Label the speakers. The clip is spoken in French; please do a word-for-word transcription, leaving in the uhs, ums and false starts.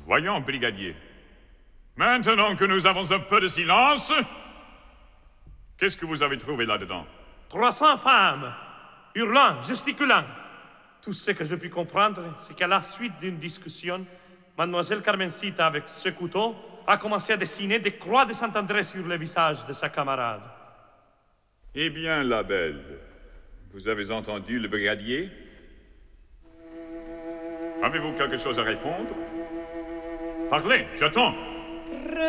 Speaker 1: Voyons, brigadier. Maintenant que nous avons un peu de silence, qu'est-ce que vous avez trouvé là-dedans?
Speaker 2: trois cents femmes, hurlant, gesticulant. Tout ce que je puis comprendre, c'est qu'à la suite d'une discussion, Mademoiselle Carmencita, avec ce couteau, a commencé à dessiner des croix de Saint-André sur le visage de sa camarade.
Speaker 1: Eh bien, la belle, vous avez entendu le brigadier? Avez-vous quelque chose à répondre? Parlez, j'attends.